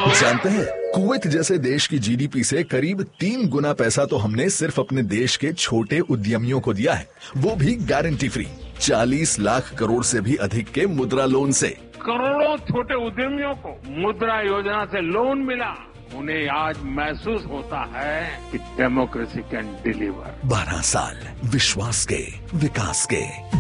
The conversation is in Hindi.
जानते हैं, कुवैत जैसे देश की जीडीपी से करीब 3 गुना पैसा तो हमने सिर्फ अपने देश के छोटे उद्यमियों को दिया है, वो भी गारंटी फ्री। 40 लाख करोड़ से भी अधिक के मुद्रा लोन से। करोड़ों छोटे उद्यमियों को मुद्रा योजना से लोन मिला। उन्हें आज महसूस होता है कि डेमोक्रेसी कैन डिलीवर। 12 साल विश्वास के, विकास के।